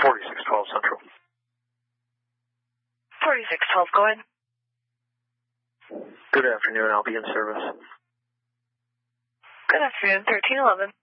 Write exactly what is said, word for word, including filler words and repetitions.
forty-six twelve Central. forty-six twelve, go ahead. Good afternoon, I'll be in service. Good afternoon, thirteen eleven.